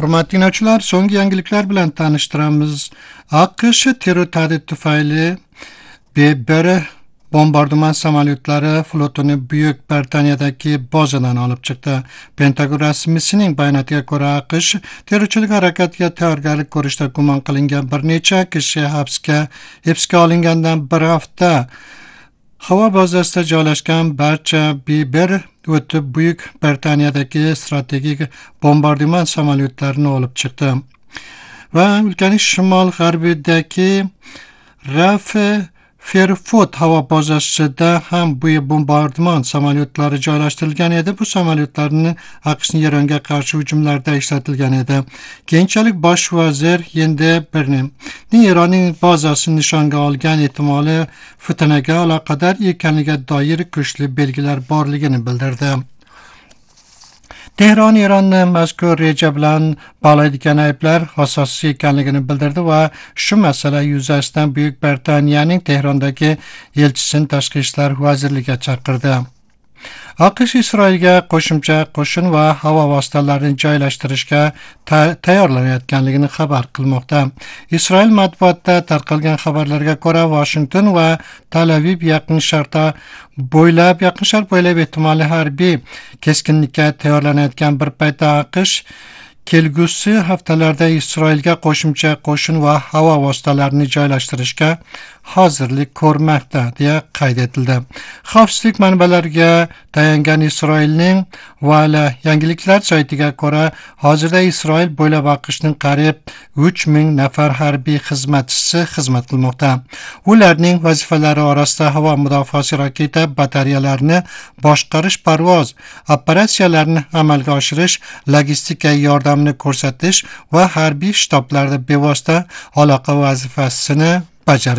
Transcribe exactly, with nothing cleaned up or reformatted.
Hurmatli dinləyicilər, so'nggi yangiliklar bilan tanishtiramiz. AQSh terror tahdidi tufayli bir bombardiman samolyotlari flotini Buyuk Britaniyadagi bazadan olib chiqdi. Pentagon rasmiysining bayonotiga ko'ra, AQSh terrorchilik harakatiga tayyorgarlik ko'rishda gumon qilingan bir necha kishi hibsga hibsga olingandan bir hafta havo bazasida joylashgan barcha B bir o'tib Buyuk Britaniyadagi strategik bombardiman samolyotlarini olib chiqdi. Va ülkenin shimol g'arbidagi Raf Fairford havo bazasida ham bu bombardiman samolyotlari joylashtirilgan edi. Bu samolyotlarni AQShning Eronga qarshi hujumlarda ishlatilgan edi. Keyinchalik bosh vazir endi birni Eronning bazasini nishonga olgan ehtimoli fitnaga aloqador ekanligiga doir kuchli belgilar borligini bildirdi. Tehron Eronni mazkur reja bilan bog'laydigan ayblar asossiz ekanligini bildirdi va shu masala yuzasidan Buyuk Britaniyaning Tehrondagi elchisini Tashqi ishlar vazirligiga chaqirdi. AQSh Isroilga qo'shimcha qo'shin va havo vositalarini joylashtirishga tayyorlanayotganligini xabar qilmoqda. Isroil matbuotida tarqalgan xabarlarga ko'ra, Washington va Tel Aviv yaqin sharqda bo'ylab yaqin sharq bo'ylab ehtimoliy harbiy keskinlikka tayyorlanayotgan bir paytda AQSh kelgusi haftalarda Isroilga qo'shimcha qo'shin va havo vositalarini joylashtirishga hozirlik ko'rmoqda deya qayd etildi. Xavfsizlik manbalariga tayangan Isroilning Vala yangiliklar saytiga ko'ra, hozirda Isroil bo'ylab AQShning qariyb uch ming nafar harbiy xizmatchisi xizmat qilmoqda. Ularning vazifalari orasida havo mudofaasi raketa batareyalarini boshqarish, parvoz operatsiyalarini amalga oshirish, logistika yordamini ko'rsatish va harbiy shtablarda bevosita aloqa vazifasini bajarish